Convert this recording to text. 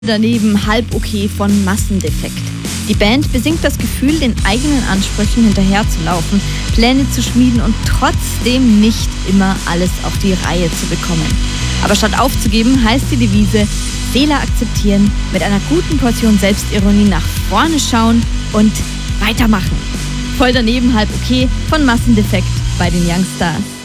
Daneben halb okay von Massendefekt. Die Band besingt das Gefühl, den eigenen Ansprüchen hinterherzulaufen, Pläne zu schmieden und trotzdem nicht immer alles auf die Reihe zu bekommen. Aber statt aufzugeben, heißt die Devise: Fehler akzeptieren, mit einer guten Portion Selbstironie nach vorne schauen und weitermachen. Voll daneben halb okay von Massendefekt bei den Youngstars.